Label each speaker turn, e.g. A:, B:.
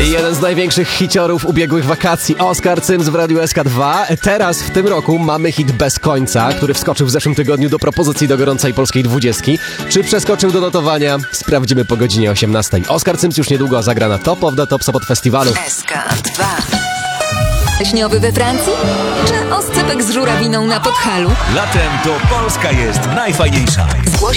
A: Jeden z największych hiciorów ubiegłych wakacji, Oskar Cyms w Radiu SK2. Teraz w tym roku mamy hit Bez końca, który wskoczył w zeszłym tygodniu do propozycji do gorącej polskiej 20. Czy przeskoczył do notowania? Sprawdzimy po godzinie 18. Oskar Cyms już niedługo zagra na Top of the Top Sopot Festiwalu.
B: SK2. Śniowy we Francji? Czy oscypek z żurawiną na Podhalu?
C: Latem to Polska jest najfajniejsza.